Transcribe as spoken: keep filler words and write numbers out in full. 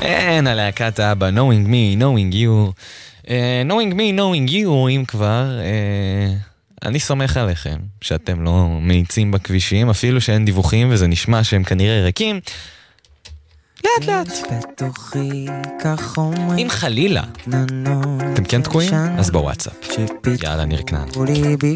אין, הלהקת האבא, knowing me, knowing you. Uh, knowing me, knowing you, אם כבר, uh, אני סומך עליכם, שאתם לא מאיצים בכבישים, אפילו שאין דיווחים, וזה נשמע שהם כנראה ריקים. לאט לאט. אם חלילה אתם כן תקועים, אז בוואטסאפ. יאללה, נרקנן.